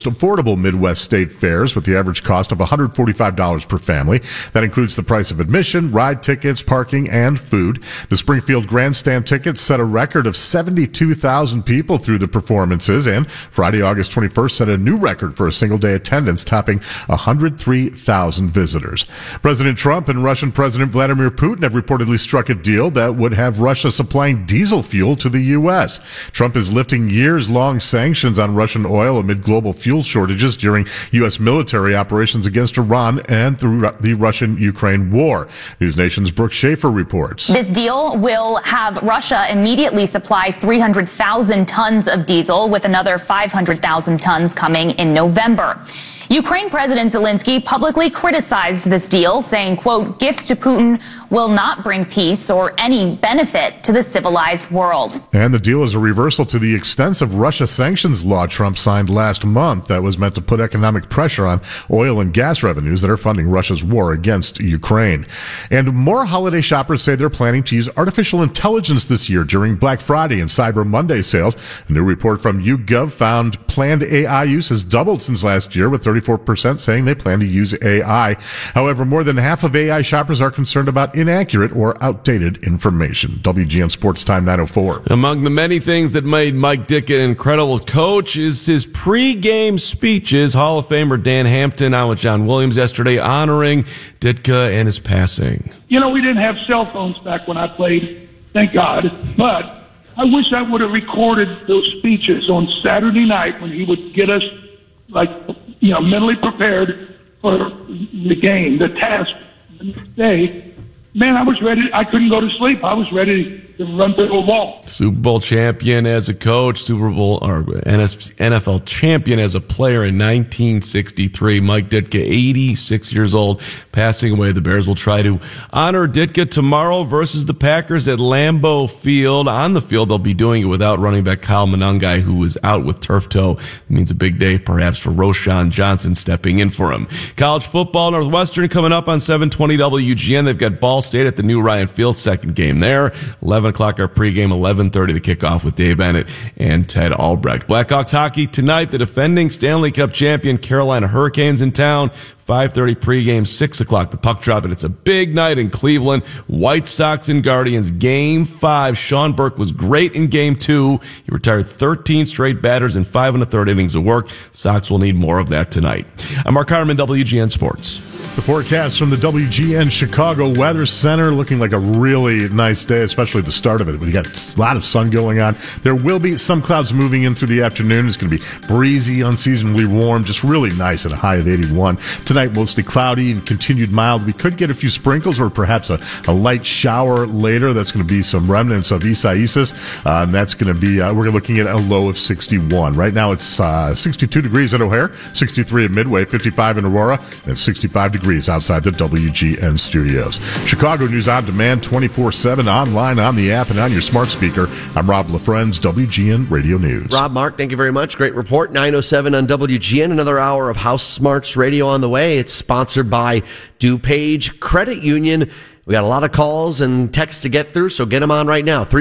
affordable Midwest state fares with the average cost of $145 per family. That includes the price of admission, ride tickets, parking, and food. The Springfield Grandstand tickets set a record of 72,000 people through the performances, and Friday, August 21st, set a new record for a single-day attendance, topping 103,000 visitors. President Trump and Russian President Vladimir Putin have reportedly struck a deal that would have Russia supplying diesel fuel to the U.S. Trump is lifting years-long sanctions on Russian oil amid global fuel shortages during U.S. military operations against Iran and through the Russian-Ukraine war. News Nation's Brooke Schaefer reports. This deal will have Russia immediately supply 300,000 tons of diesel, with another 500,000 tons coming in November. Ukraine President Zelensky publicly criticized this deal, saying, quote, gifts to Putin will not bring peace or any benefit to the civilized world. And the deal is a reversal to the extensive Russia sanctions law Trump signed last month that was meant to put economic pressure on oil and gas revenues that are funding Russia's war against Ukraine. And more holiday shoppers say they're planning to use artificial intelligence this year during Black Friday and Cyber Monday sales. A new report from YouGov found planned AI use has doubled since last year, with 34% saying they plan to use AI. However, more than half of AI shoppers are concerned about inaccurate or outdated information. WGN Sports Time 904. Among the many things that made Mike Ditka an incredible coach is his pre-game speeches. Hall of Famer Dan Hampton out with John Williams yesterday honoring Ditka and his passing. You know, we didn't have cell phones back when I played, thank God, but I wish I would have recorded those speeches on Saturday night when he would get us, mentally prepared for the game, the task, the next day. Man, I was ready. I couldn't go to sleep. I was ready to run through a wall. Super Bowl champion as a coach, Super Bowl or NFL champion as a player in 1963. Mike Ditka, 86 years old, passing away. The Bears will try to honor Ditka tomorrow versus the Packers at Lambeau Field. On the field, they'll be doing it without running back Kyle Monangai, who is out with turf toe. It means a big day, perhaps, for Roschon Johnson stepping in for him. College football, Northwestern coming up on 720 WGN. They've got Ball State at the new Ryan Field, second game there. 11 o'clock our pregame, 11:30 the kickoff with Dave Bennett and Ted Albrecht. Blackhawks hockey tonight, the defending Stanley Cup champion Carolina Hurricanes in town. 5:30 pregame, 6 o'clock the puck drop, and it's a big night in Cleveland. White Sox and Guardians, Game 5. Sean Burke was great in Game 2. He retired 13 straight batters in 5 1/3 innings of work. Sox will need more of that tonight. I'm Mark Harmon, WGN Sports. The forecast from the WGN Chicago Weather Center, looking like a really nice day, especially the start of it. We got a lot of sun going on. There will be some clouds moving in through the afternoon. It's going to be breezy, unseasonably warm, just really nice at a high of 81. Tonight, mostly cloudy and continued mild. We could get a few sprinkles or perhaps a light shower later. That's going to be some remnants of Isaias. And that's going to be, we're looking at a low of 61. Right now, it's 62 degrees at O'Hare, 63 at Midway, 55 in Aurora, and 65 degrees outside the WGN studios. Chicago News on Demand 24/7 online, on the app, and on your smart speaker. I'm Rob LaFrenz, WGN Radio News. Rob, Mark, thank you very much. Great report. 9:07 on WGN. Another hour of House Smarts Radio on the way. It's sponsored by DuPage Credit Union. We got a lot of calls and texts to get through, so get them on right now.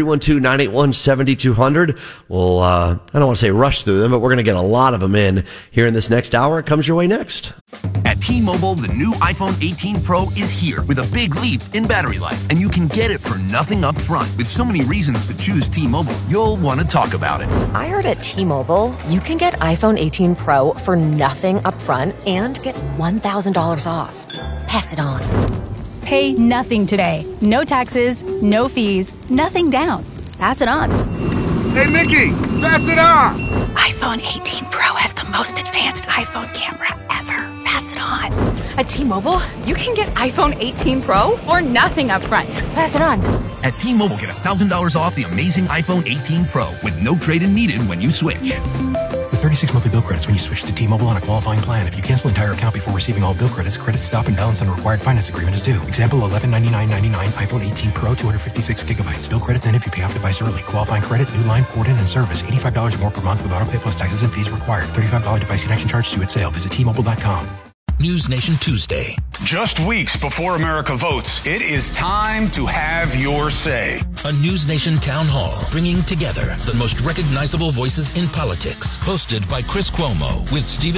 312-981-7200. We'll, I don't want to say rush through them, but we're going to get a lot of them in here in this next hour. It comes your way next. At T-Mobile, the new iPhone 18 Pro is here with a big leap in battery life, and you can get it for nothing up front. With so many reasons to choose T-Mobile, you'll want to talk about it. I heard at T-Mobile, you can get iPhone 18 Pro for nothing up front and get $1,000 off. Pass it on. Pay nothing today. No taxes, no fees, nothing down. Pass it on. Hey, Mickey, pass it on. iPhone 18 Pro has the most advanced iPhone camera ever. Pass it on. At T-Mobile, you can get iPhone 18 Pro for nothing up front. Pass it on. At T-Mobile, get $1,000 off the amazing iPhone 18 Pro with no trade-in needed when you switch. 36 monthly bill credits when you switch to T-Mobile on a qualifying plan. If you cancel entire account before receiving all bill credits, credit stop and balance on a required finance agreement is due. Example, $1199.99 iPhone 18 Pro, 256 gigabytes. Bill credits end if you pay off device early. Qualifying credit, new line, port in, and service. $85 more per month with auto pay plus taxes and fees required. $35 device connection charge due at sale. Visit T-Mobile.com. News Nation Tuesday. Just weeks before America votes, it is time to have your say. A News Nation town hall bringing together the most recognizable voices in politics. Hosted by Chris Cuomo with Stephen